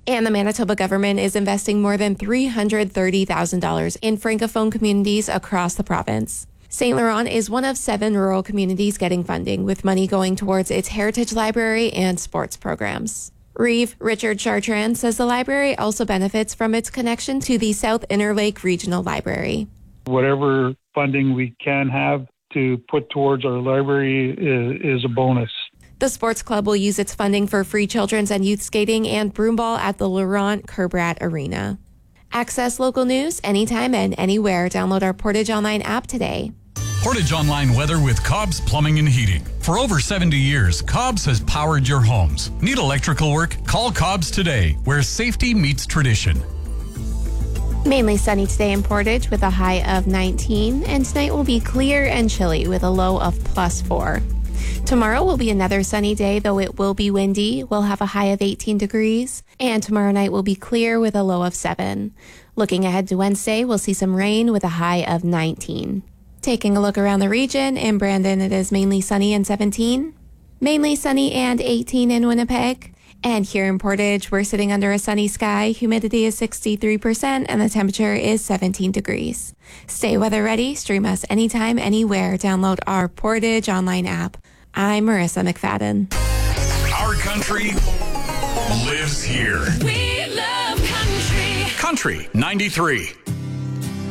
And the Manitoba government is investing more than $330,000 in Francophone communities across the province. St. Laurent is one of 7 rural communities getting funding, with money going towards its heritage library and sports programs. Reeve Richard Chartrand says the library also benefits from its connection to the South Interlake Regional Library. Whatever funding we can have to put towards our library is a bonus. The sports club will use its funding for free children's and youth skating and broomball at the Laurent Kerbrat Arena. Access local news anytime and anywhere. Download our Portage Online app today. Portage Online weather with Cobb's Plumbing and Heating. For over 70 years, Cobb's has powered your homes. Need electrical work? Call Cobb's today, where safety meets tradition. Mainly sunny today in Portage with a high of 19, and tonight will be clear and chilly with a low of +4. Tomorrow will be another sunny day, though it will be windy. We'll have a high of 18 degrees, and tomorrow night will be clear with a low of 7. Looking ahead to Wednesday, we'll see some rain with a high of 19. Taking a look around the region, in Brandon it is mainly sunny and 17. Mainly sunny and 18 in Winnipeg. And here in Portage, we're sitting under a sunny sky. Humidity is 63% and the temperature is 17 degrees. Stay weather ready. Stream us anytime, anywhere. Download our Portage Online app. I'm Marissa McFadden. Our country lives here. We love country. Country 93.